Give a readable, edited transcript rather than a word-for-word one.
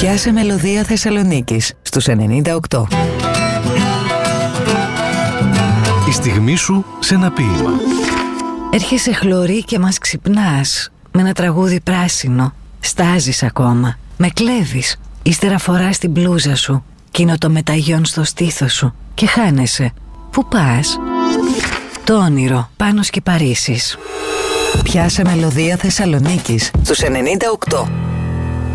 Πιάσε μελωδία Θεσσαλονίκης στους 98. Η στιγμή σου σε ένα ποίημα. Έρχεσαι χλωρί και μας ξυπνάς με ένα τραγούδι πράσινο. Στάζεις ακόμα, με κλέβεις. Ύστερα φοράς την μπλούζα σου, εκείνο το μεταγιόν στο στήθος σου και χάνεσαι. Πού πας? Το όνειρο, Πάνος Κυπαρίσης. Πιάσε μελωδία Θεσσαλονίκης στους 98.